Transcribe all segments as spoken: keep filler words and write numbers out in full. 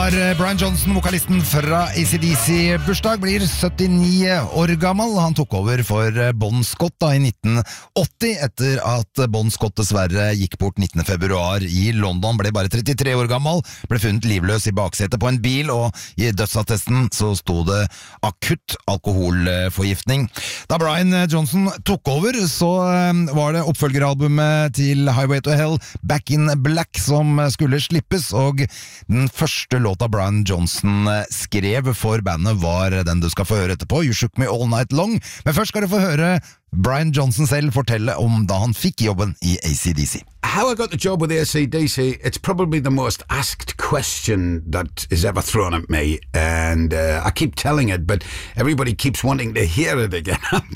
har Brian Johnson, vokalisten fra A C D C, bursdag, blir syttini år gammel. Han tok over for Bon Scott da i nitten åtti, etter at Bon Scott dessverre gikk bort nittende februar i London. Ble bare trettitre år gammel, ble funnet livløs i baksetet på en bil, og i dødsattesten så sto det akutt alkoholforgiftning. Da Brian Johnson tok over, så var det oppfølgeralbumet til Highway to Hell, Back in Black, som skulle slippes, og den første låta Brian Johnson skrev for bandet var den du skal få høre etterpå, You Shook Me All Night Long. Men først skal du få høre Brian Johnson selv fortelle om da han fikk jobben i A C D C. How I got the job with A C D C, it's probably the most asked question that is ever thrown at me, and uh, I keep telling it, but everybody keeps wanting to hear it again.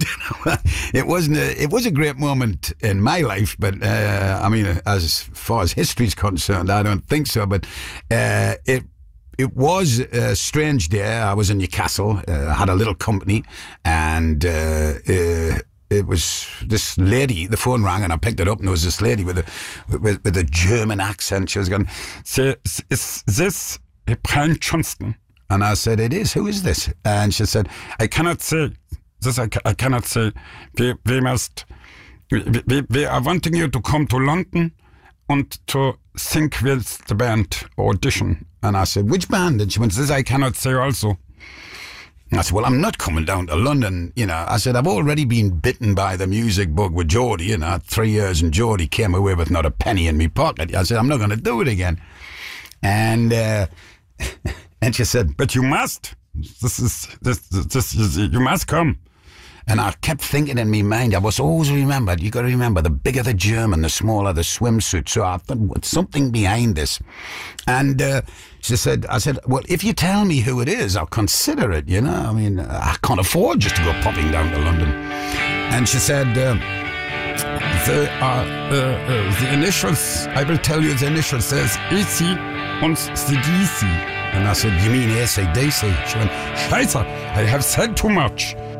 It wasn't a, it was a great moment in my life, but uh, I mean, as far as history's concerned, I don't think so, but uh, it It was a strange day. I was in Newcastle, uh, had a little company, and uh, uh, it was this lady, the phone rang and I picked it up, and there was this lady with a with, with a German accent. She was going, "So, is this Brian Johnson?" And I said, "It is. Who is this?" And she said, "I cannot say this. I, I cannot say. We, we must. We, we are wanting you to come to London and to sing with the band audition." And I said, "Which band?" And she went, "This I cannot say also." And I said, "Well, I'm not coming down to London, you know." I said, "I've already been bitten by the music bug with Geordie, you know, three years and Geordie came away with not a penny in my pocket." I said, "I'm not going to do it again." And uh, and she said, "But you must. This is this this is, you must come." And I kept thinking in my mind, I was always remembered, you got to remember, the bigger the German, the smaller the swimsuit. So I thought, what's something behind this? And uh, she said, I said, "Well, if you tell me who it is, I'll consider it, you know. I mean, I can't afford just to go popping down to London." And she said, uh, the, uh, uh, uh, the initials, I will tell you the initials, says A C and C D C. And I said, "You mean A C D C?" She went, "Scheiße, I have said too much."